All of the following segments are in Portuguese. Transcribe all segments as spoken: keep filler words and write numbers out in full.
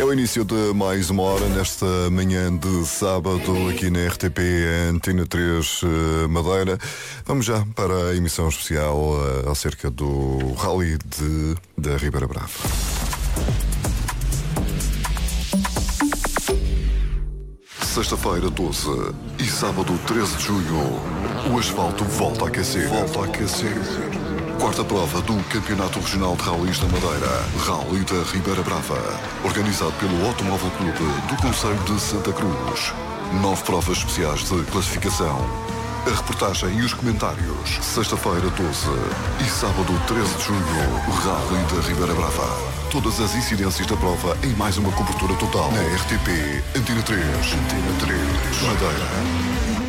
o início de mais uma hora nesta manhã de sábado aqui na R T P Antena três Madeira. Vamos já para a emissão especial uh, acerca do Rally de, da Ribeira Brava. Sexta-feira doze e sábado treze de junho, o asfalto volta a aquecer. Volta a aquecer. Quarta prova do Campeonato Regional de Rallys da Madeira, Rally da Ribeira Brava, organizado pelo Automóvel Clube do Concelho de Santa Cruz. Nove provas especiais de classificação. A reportagem e os comentários. Sexta-feira doze e sábado treze de junho, Rally da Ribeira Brava. Todas as incidências da prova em mais uma cobertura total na R T P Antena três. Antena três Madeira.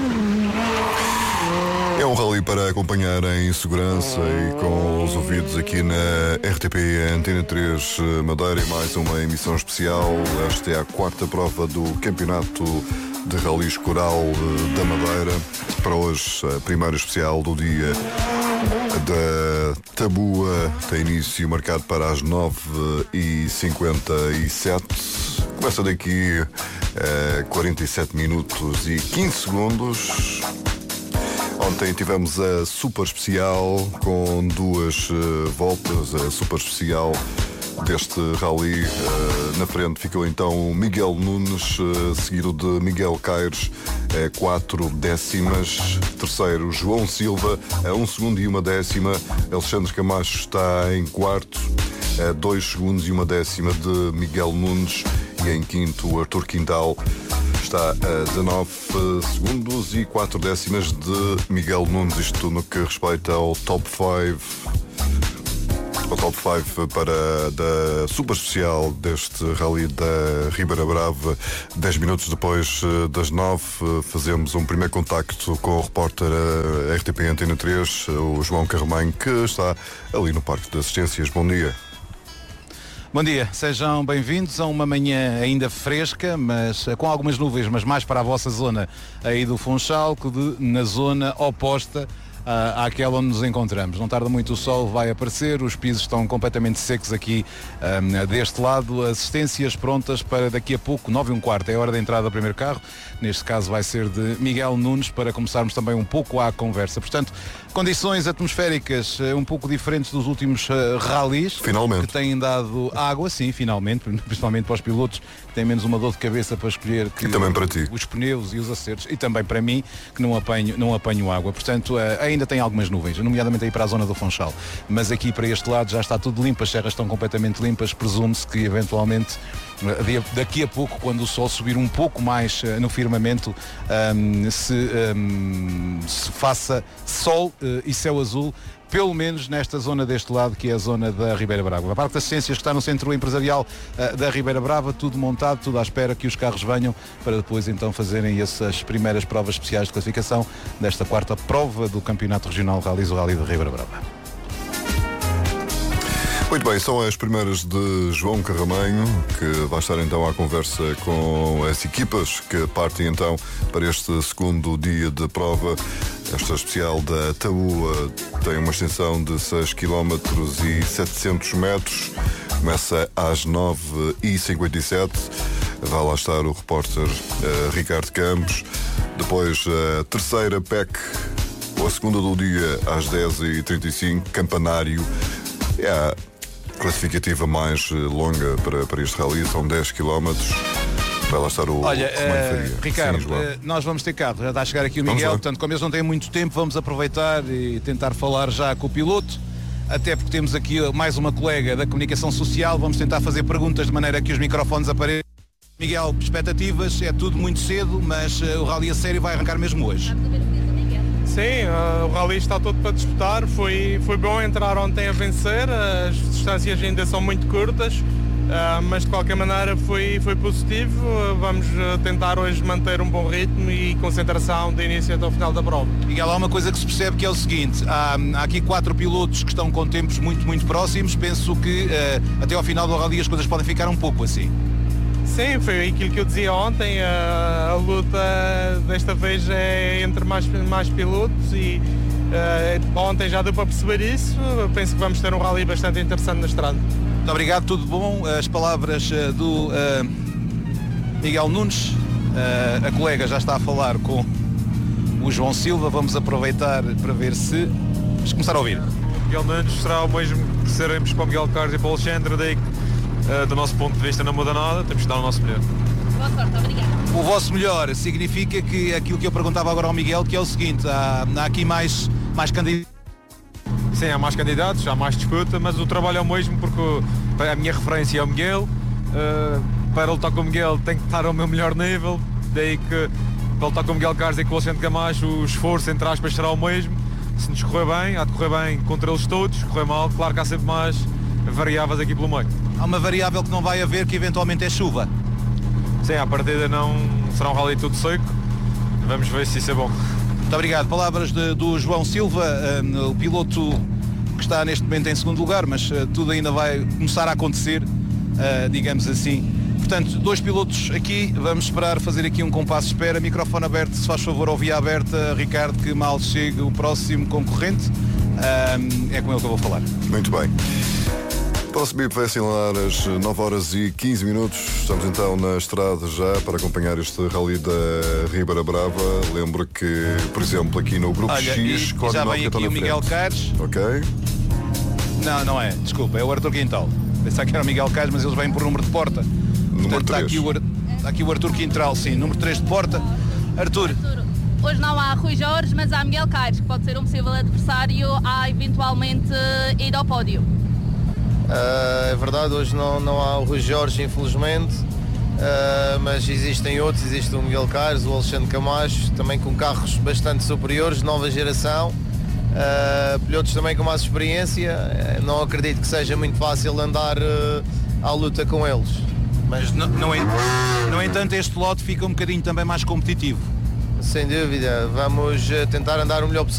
É um rally para acompanhar em segurança e com os ouvidos aqui na R T P Antena três Madeira e mais uma emissão especial. Esta é a quarta prova do Campeonato de Rallys Coral da Madeira. Para hoje, a primeira especial do dia da Tabua tem início marcado para as nove e cinquenta e sete. Começa daqui a quarenta e sete minutos e quinze segundos. Ontem tivemos a super especial com duas uh, voltas, a super especial deste rally. Uh, na frente ficou então Miguel Nunes, uh, seguido de Miguel Caires, uh, quatro décimas. Terceiro, João Silva, a um segundo e uma décima. Alexandre Camacho está em quarto, a dois segundos e uma décima de Miguel Nunes. E em quinto, Artur Quintal está a dezanove segundos e quatro décimas de Miguel Nunes. Isto no que respeita ao top cinco. O top cinco para da super especial deste rally da Ribeira Brava. Dez minutos depois das nove, fazemos um primeiro contacto com o repórter R T P Antena três, o João Carremanho, que está ali no Parque de Assistências. Bom dia. Bom dia, sejam bem-vindos a uma manhã ainda fresca, mas com algumas nuvens, mas mais para a vossa zona aí do Funchal, que de, na zona oposta Uh, àquela onde nos encontramos. Não tarda muito, o sol vai aparecer, os pisos estão completamente secos aqui um, deste lado, assistências prontas para daqui a pouco, nove e um quarto, é hora da entrada do primeiro carro, neste caso vai ser de Miguel Nunes, para começarmos também um pouco a conversa. Portanto, condições atmosféricas uh, um pouco diferentes dos últimos uh, rallies, finalmente, que têm dado água, sim, finalmente, principalmente para os pilotos que têm menos uma dor de cabeça para escolher que, e também para ti, os pneus e os acertos, e também para mim, que não apanho, não apanho água. Portanto, uh, ainda tem algumas nuvens, nomeadamente aí para a zona do Funchal, mas aqui para este lado já está tudo limpo, as serras estão completamente limpas. Presume-se que eventualmente daqui a pouco, quando o sol subir um pouco mais uh, no firmamento, um, se, um, se faça sol uh, e céu azul, pelo menos nesta zona deste lado, que é a zona da Ribeira Brava. A Parque das Ciências, que está no centro empresarial uh, da Ribeira Brava, tudo montado, tudo à espera que os carros venham para depois então fazerem essas primeiras provas especiais de classificação desta quarta prova do Campeonato Regional Rallys, o Rally da Ribeira Brava. Muito bem, são as primeiras de João Carramanho, que vai estar então à conversa com as equipas que partem então para este segundo dia de prova. Esta especial da Tabua tem uma extensão de seis quilómetros e setecentos metros. Começa às nove e cinquenta e sete. Vai lá estar o repórter uh, Ricardo Campos. Depois a terceira P E C, ou a segunda do dia, às dez e trinta e cinco, Campanário. É a classificativa mais longa para, para este rally, são dez quilómetros. Vai lá estar o Olha, uh, Ricardo, Sim, uh, nós vamos ter carro, já está a chegar aqui o Miguel, portanto, como eles não têm muito tempo, vamos aproveitar e tentar falar já com o piloto, até porque temos aqui mais uma colega da comunicação social, vamos tentar fazer perguntas de maneira que os microfones apareçam. Miguel, expectativas, é tudo muito cedo, mas uh, o rally a sério vai arrancar mesmo hoje. Sim, uh, o rally está todo para disputar, foi, foi bom entrar ontem a vencer, as distâncias ainda são muito curtas, uh, mas de qualquer maneira foi, foi positivo. Uh, vamos uh, tentar hoje manter um bom ritmo e concentração de início até o final da prova. Miguel, há uma coisa que se percebe, que é o seguinte, há, há aqui quatro pilotos que estão com tempos muito, muito próximos, penso que uh, até ao final do rally as coisas podem ficar um pouco assim. Sim, foi aquilo que eu dizia ontem, a, a luta desta vez é entre mais, mais pilotos e uh, ontem já deu para perceber isso. Eu penso que vamos ter um rally bastante interessante na estrada. Muito obrigado, tudo bom. As palavras uh, do uh, Miguel Nunes. Uh, a colega já está a falar com o João Silva. Vamos aproveitar para ver se... Vamos começar a ouvir. O Miguel Nunes será o mesmo que seremos para o Miguel Carlos e para o Alexandre, daí que, uh, do nosso ponto de vista, não muda nada, temos que dar o nosso melhor. Boa sorte, obrigado. O vosso melhor significa que aquilo que eu perguntava agora ao Miguel, que é o seguinte, há, há aqui mais, mais candidatos. Sim, há mais candidatos, há mais disputa, mas o trabalho é o mesmo porque a minha referência é o Miguel. Uh, para lutar com o Miguel tem que estar ao meu melhor nível, daí que para lutar com o Miguel Carlos e com o Alexandre Camacho o esforço, entre aspas, será o mesmo. Se nos correr bem, há de correr bem contra eles todos, correr mal, claro que há sempre mais variáveis aqui pelo meio. Há uma variável que não vai haver, que eventualmente é chuva. Sim, à partida não será um rally tudo seco, vamos ver se isso é bom. Muito obrigado. Palavras de, do João Silva, uh, o piloto que está neste momento em segundo lugar, mas uh, tudo ainda vai começar a acontecer, uh, digamos assim. Portanto, dois pilotos aqui, vamos esperar fazer aqui um compasso de espera, microfone aberto, se faz favor, ou via aberta, Ricardo, que mal chegue o próximo concorrente, uh, é com ele que eu vou falar. Muito bem. O próximo B I P vai assinalar às nove horas e quinze minutos. Estamos então na estrada já para acompanhar este rally da Ribeira Brava. Lembro que, por exemplo, aqui no Grupo Olha, X... e, e já vem aqui o Miguel Cares. Ok. Não, não é, desculpa, é o Arthur Quintal. Pensava que era o Miguel Cares, mas eles vêm por número de porta. Número Portanto, está três. aqui, o, está aqui o Arthur Quintal, sim, número três de porta. Arthur. Arthur, hoje não há Rui Jorge, mas há Miguel Caires, que pode ser um possível adversário a eventualmente ir ao pódio. Uh, é verdade, hoje não, não há o Rui Jorge, infelizmente, uh, mas existem outros, existe o Miguel Caires, o Alexandre Camacho, também com carros bastante superiores, nova geração, uh, pilotos também com mais experiência. Uh, não acredito que seja muito fácil andar uh, à luta com eles. Mas, no, no, no entanto, este lote fica um bocadinho também mais competitivo. Sem dúvida, vamos tentar andar o melhor possível.